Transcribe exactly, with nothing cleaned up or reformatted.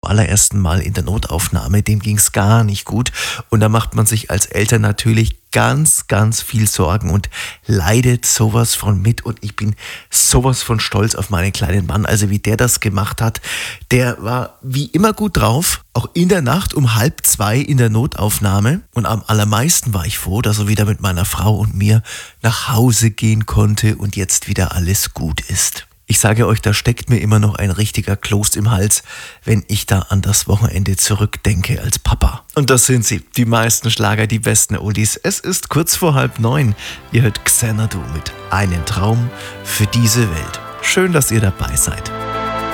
allerersten Mal in der Notaufnahme, dem ging's gar nicht gut. Und da macht man sich als Eltern natürlich ganz, ganz viel Sorgen und leidet sowas von mit. Und ich bin sowas von stolz auf meinen kleinen Mann. Also wie der das gemacht hat, der war wie immer gut drauf. Auch in der Nacht um halb zwei in der Notaufnahme. Und am allermeisten war ich froh, dass er wieder mit meiner Frau und mir nach Hause gehen konnte und jetzt wieder alles gut ist. Ich sage euch, da steckt mir immer noch ein richtiger Kloß im Hals, wenn ich da an das Wochenende zurückdenke als Papa. Und das sind sie, die meisten Schlager, die besten Oldies. Es ist kurz vor halb neun. Ihr hört Xanadu mit Einen Traum für diese Welt. Schön, dass ihr dabei seid.